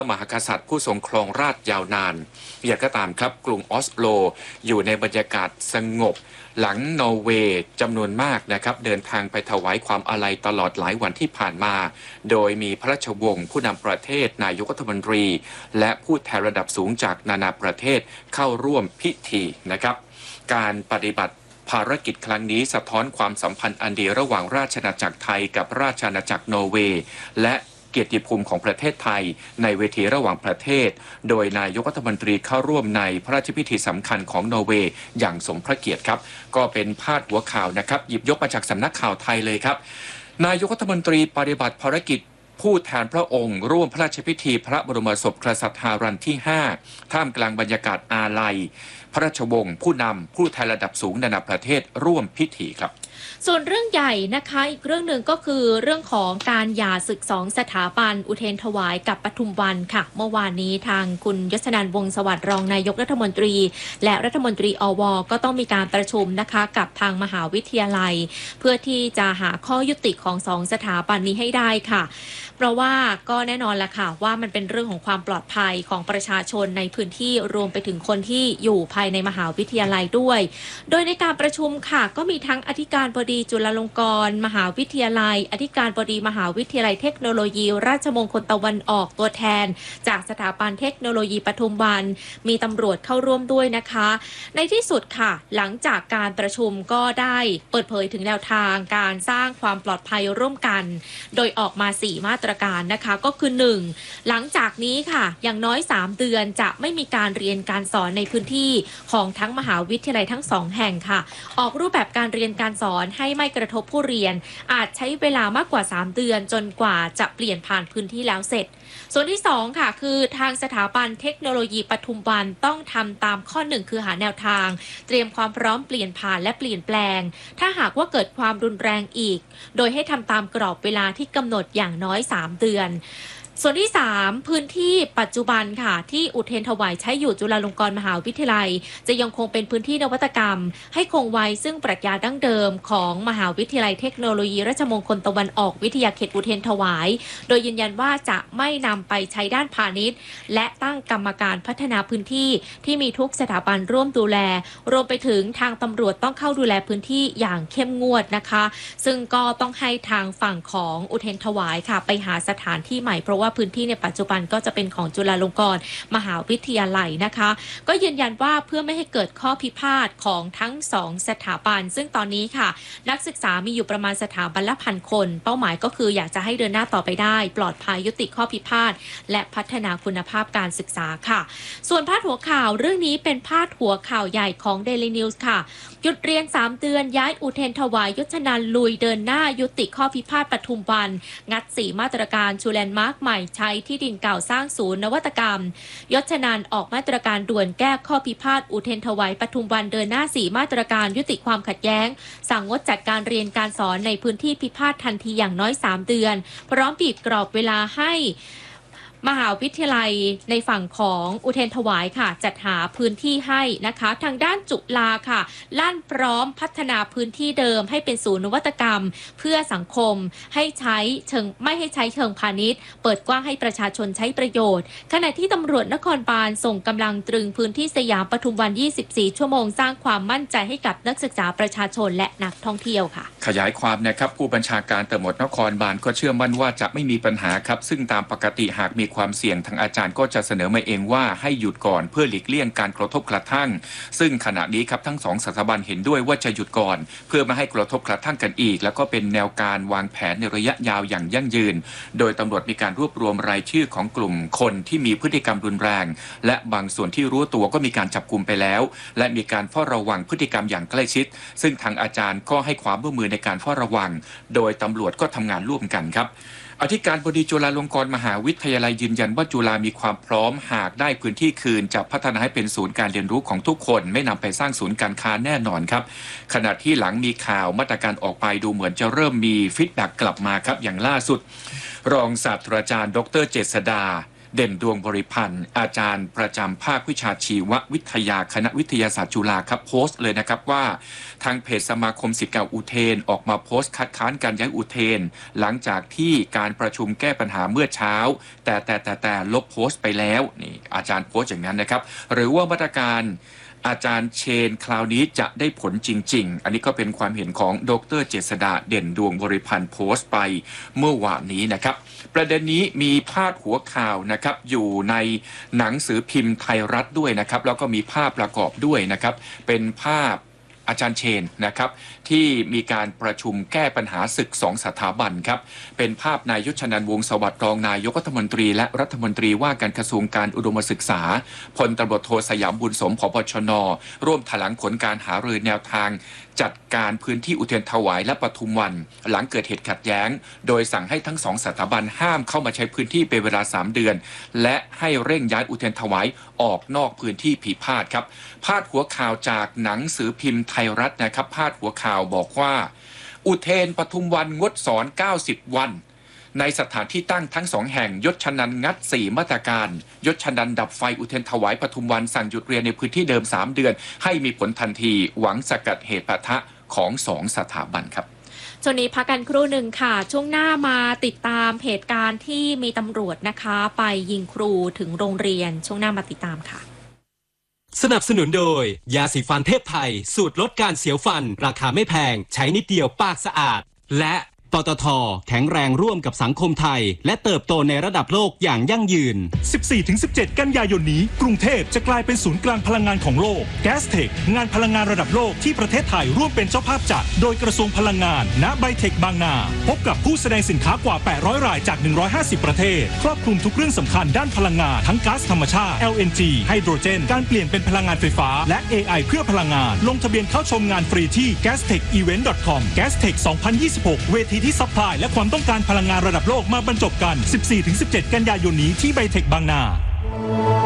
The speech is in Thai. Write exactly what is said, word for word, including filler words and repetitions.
มหากษัตริย์ผู้ทรงครองราชยาวนานอย่างก็ตามครับกรุงออสโลอยู่ในบรรยากาศสงบหลังนอร์เวย์จำนวนมากนะครับเดินทางไปถวายความอาลัยตลอดหลายวันที่ผ่านมา โดยมีพระราชวงศ์ผู้นำประเทศนายกรัฐมนตรี และผู้แทนระดับสูงจากนานาประเทศเข้าร่วมพิธีนะครับการปฏิบัติภารกิจครั้งนี้สะท้อนความสัมพันธ์อันดีระหว่างราชอาณาจักรไทยกับราชอาณาจักรนอร์เวย์และเกียรติภูมิของประเทศไทยในเวทีระหว่างประเทศโดยนายกรัฐมนตรีเข้าร่วมในพระราชพิธีสำคัญของนอร์เวย์อย่างสมพระเกียรติครับก็เป็นพาดหัวข่าวนะครับหยิบยกมาจากสำนักข่าวไทยเลยครับนายกรัฐมนตรีปฏิบัติภารกิจผู้แทนพระองค์ร่วมพระราชพิธีพระบรมศพกษัตริย์ฮารันที่ห้าท่ามกลางบรรยากาศอาลัยพระราชวงศ์ผู้นำผู้แทนระดับสูงนานาประเทศร่วมพิธีครับส่วนเรื่องใหญ่นะคะอีกเรื่องหนึ่งก็คือเรื่องของการหย่าศึกสองสถาบันอุเทรนถวายกับปทุมวันค่ะเมื่อวานนี้ทางคุณยศนันท์วงศ์สวัสดิ์รองนายกรัฐมนตรีและรัฐมนตรีอวก็ต้องมีการประชุมนะคะกับทางมหาวิทยาลัยเพื่อที่จะหาข้อยุติของสองสถาบันนี้ให้ได้ค่ะเพราะว่าก็แน่นอนละค่ะว่ามันเป็นเรื่องของความปลอดภัยของประชาชนในพื้นที่รวมไปถึงคนที่อยู่ภายในมหาวิทยาลัยด้วยโดยในการประชุมค่ะก็มีทั้งอธิการบดีจุฬาลงกรณ์มหาวิทยาลัยอธิการบดีมหาวิทยาลัยเทคโนโลยีราชมงคลตะวันออกตัวแทนจากสถาบันเทคโนโลยีปทุมวันมีตำรวจเข้าร่วมด้วยนะคะในที่สุดค่ะหลังจากการประชุมก็ได้เปิดเผยถึงแนวทางการสร้างความปลอดภัยร่วมกันโดยออกมาสี่มาตรการนะคะก็คือหนึ่งหลังจากนี้ค่ะอย่างน้อยสามเดือนจะไม่มีการเรียนการสอนในพื้นที่ของทั้งมหาวิทยาลัยทั้งสองแห่งค่ะออกรูปแบบการเรียนการสอนให้ไม่กระทบผู้เรียนอาจใช้เวลามากกว่าสามเดือนจนกว่าจะเปลี่ยนผ่านพื้นที่แล้วเสร็จส่วนที่สองค่ะคือทางสถาบันเทคโนโลยีปทุมวันต้องทำตามข้อหนึ่งคือหาแนวทางเตรียมความพร้อมเปลี่ยนผ่านและเปลี่ยนแปลงถ้าหากว่าเกิดความรุนแรงอีกโดยให้ทำตามกรอบเวลาที่กำหนดอย่างน้อยสามเดือนส่วนที่สามพื้นที่ปัจจุบันค่ะที่อุเทรนถวายใช้อยู่จุฬาลงกรณ์มหาวิทยาลัยจะยังคงเป็นพื้นที่นวัตกรรมให้คงไว้ซึ่งปรัชญาดั้งเดิมของมหาวิทยาลัยเทคโนโลยีราชมงคลตะวันออกวิทยาเขตอุเทรนถวายโดยยืนยันว่าจะไม่นำไปใช้ด้านพาณิชย์และตั้งกรรมการพัฒนาพื้นที่ที่มีทุกสถาบันร่วมดูแลรวมไปถึงทางตำรวจต้องเข้าดูแลพื้นที่อย่างเข้มงวดนะคะซึ่งก็ต้องให้ทางฝั่งของอุเทรนถวายค่ะไปหาสถานที่ใหม่เพราะว่าพื้นที่ในปัจจุบันก็จะเป็นของจุฬาลงกรณ์มหาวิทยาลัยนะคะก็ยืนยันว่าเพื่อไม่ให้เกิดข้อพิพาทของทั้งสองสถาบันซึ่งตอนนี้ค่ะนักศึกษามีอยู่ประมาณสถาบันละพันคนเป้าหมายก็คืออยากจะให้เดินหน้าต่อไปได้ปลอดภัยยุติข้อพิพาทและพัฒนาคุณภาพการศึกษาค่ะส่วนพาดหัวข่าวเรื่องนี้เป็นพาดหัวข่าวใหญ่ของ Daily News ค่ะหยุดเรียนสามเดือนย้ายอุเทรนถวายยศนันท์ลุยเดินหน้ายุติข้อพิพาทปทุมวันงัดสี่มาตรการชูแลนด์มาร์คใหม่ใช้ที่ดินเก่าสร้างศูนย์นวัตกรรมยศนันท์ออกมาตรการด่วนแก้ข้อพิพาทอุเทรนถวายปทุมวันเดินหน้าสี่มาตรการยุติความขัดแย้งสั่งงดจัดการเรียนการสอนในพื้นที่พิพาททันทีอย่างน้อยสามเดือนพร้อมบีบกรอบเวลาให้มหาวิทยาลัยในฝั่งของอุเทรนถวายค่ะจัดหาพื้นที่ให้นะคะทางด้านจุฬาค่ะลั่นพร้อมพัฒนาพื้นที่เดิมให้เป็นศูนย์นวัตกรรมเพื่อสังคมให้ใช้เชิงไม่ให้ใช้เชิงพาณิชย์เปิดกว้างให้ประชาชนใช้ประโยชน์ขณะที่ตำรวจนครบาลส่งกำลังตรึงพื้นที่สยามปทุมวันยี่สิบสี่ชั่วโมงสร้างความมั่นใจให้กับนักศึกษาประชาชนและนักท่องเที่ยวค่ะขยายความนะครับผู้บัญชาการตำรวจนครบาลก็เชื่อมั่นว่าจะไม่มีปัญหาครับซึ่งตามปกติหากมีความเสี่ยงทางอาจารย์ก็จะเสนอมาเองว่าให้หยุดก่อนเพื่อหลีกเลี่ยงการกระทบกระทั่งซึ่งขณะนี้ครับทั้งสองสถาบันเห็นด้วยว่าจะหยุดก่อนเพื่อไม่ให้กระทบกระทั่งกันอีกแล้วก็เป็นแนวการวางแผนในระยะยาวอย่างยั่งยืนโดยตำรวจมีการรวบรวมรายชื่อของกลุ่มคนที่มีพฤติกรรมรุนแรงและบางส่วนที่รู้ตัวก็มีการจับกุมไปแล้วและมีการเฝ้าระวังพฤติกรรมอย่างใกล้ชิดซึ่งทางอาจารย์ก็ให้ความร่วมมือในการเฝ้าระวังโดยตำรวจก็ทำงานร่วมกันครับอธิการบดีจุฬาลงกรณ์มหาวิทยาลัยยืนยันว่าจุฬามีความพร้อมหากได้พื้นที่คืนจะพัฒนาให้เป็นศูนย์การเรียนรู้ของทุกคนไม่นำไปสร้างศูนย์การค้าแน่นอนครับขณะที่หลังมีข่าวมาตรการออกไปดูเหมือนจะเริ่มมีฟีดแบ็กกลับมาครับอย่างล่าสุดรองศาสตราจารย์ดรเจษฎาเด่นดวงบริพันธ์อาจารย์ประจำภาควิชาชีววิทยาคณะวิทยาศาสตร์จุฬาครับโพสต์เลยนะครับว่าทางเพจสมาคมศิษย์เก่าอุเทนออกมาโพสต์คัดค้านการย้ายอุเทนหลังจากที่การประชุมแก้ปัญหาเมื่อเช้าแต่แต่แต่แต่ลบโพสต์ไปแล้วนี่อาจารย์โพสต์อย่างนั้นนะครับหรือว่ามาตรการอาจารย์เชนคราวนี้จะได้ผลจริงๆอันนี้ก็เป็นความเห็นของดรเจษฎาเด่นดวงบริพันธ์โพสต์ไปเมื่อวานนี้นะครับประเด็นนี้มีพาดหัวข่าวนะครับอยู่ในหนังสือพิมพ์ไทยรัฐด้วยนะครับแล้วก็มีภาพประกอบด้วยนะครับเป็นภาพอาจารย์เชนนะครับที่มีการประชุมแก้ปัญหาศึกสองสถาบันครับเป็นภาพนายยศนันท์วงศ์สวัสดิ์รองนายกรัฐมนตรีและรัฐมนตรีว่าการกระทรวงการอุดมศึกษาพลตำรวจโทสยามบุญสมผบชนร่วมแถลงผลการหารือแนวทางจัดการพื้นที่อุเทรนถวายและปทุมวันหลังเกิดเหตุขัดแย้งโดยสั่งให้ทั้งสองสถาบันห้ามเข้ามาใช้พื้นที่เป็นเวลาสามเดือนและให้เร่งย้ายอุเทรนถวายออกนอกพื้นที่พิพาทครับพาดหัวข่าวจากหนังสือพิมพ์ไทยรัฐนะครับพาดหัวข่าวบอกว่าอุเทรนปทุมวันงดสอนเก้าสิบวันในสถานที่ตั้งทั้งสองแห่งยศชนันงัดสี่มาตรการยศชนันดับไฟอุเทรนถวายปทุมวันสั่งหยุดเรียนในพื้นที่เดิมสามเดือนให้มีผลทันทีหวังสกัดเหตุปะทะของสองสถาบันครับช่วงนี้พักกันครู่หนึ่งค่ะช่วงหน้ามาติดตามเหตุการณ์ที่มีตำรวจนะคะไปยิงครูถึงโรงเรียนช่วงหน้ามาติดตามค่ะสนับสนุนโดยยาสีฟันเทพไทยสูตรลดการเสียวฟันราคาไม่แพงใช้นิดเดียวปากสะอาดและปตท.แข็งแรงร่วมกับสังคมไทยและเติบโตในระดับโลกอย่างยั่งยืนสิบสี่ถึงสิบเจ็ด กันยายนนี้กรุงเทพจะกลายเป็นศูนย์กลางพลังงานของโลก Gastech งานพลังงานระดับโลกที่ประเทศไทยร่วมเป็นเจ้าภาพจัดโดยกระทรวงพลังงานณไบเทคบางนาพบกับผู้แสดงสินค้ากว่าแปดร้อยรายจากหนึ่งร้อยห้าสิบประเทศครอบคลุมทุกเรื่องสำคัญด้านพลังงานทั้งก๊าซธรรมชาติ แอล เอ็น จี ไฮโดรเจนการเปลี่ยนเป็นพลังงานไฟฟ้าและ เอ ไอ เพื่อพลังงานลงทะเบียนเข้าชมงานฟรีที่ แกสเทคอีเวนต์ ดอท คอม Gastech สองพันยี่สิบหกเวทีที่ซัพพลายและความต้องการพลังงานระดับโลกมาบรรจบกัน สิบสี่ถึงสิบเจ็ด กันยายนนี้ที่ไบเทคบางนา